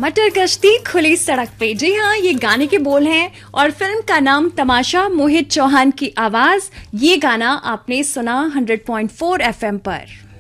मटर कश्ती खुली सड़क पे, जी हाँ, ये गाने के बोल हैं और फिल्म का नाम तमाशा, मोहित चौहान की आवाज। ये गाना आपने सुना 100.4 FM पर।